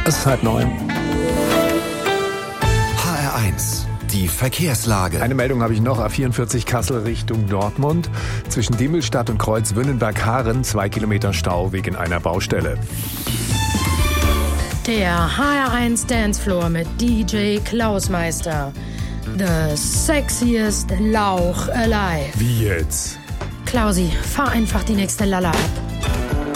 Es ist 8:30. HR1, die Verkehrslage. Eine Meldung habe ich noch. A44 Kassel Richtung Dortmund. Zwischen Dimmelstadt und Kreuz Wünnenberg-Haaren 2 Kilometer Stau wegen einer Baustelle. Der HR1 Dancefloor mit DJ Klausmeister. The sexiest Lauch alive. Wie jetzt? Klausi, fahr einfach die nächste Lalla ab.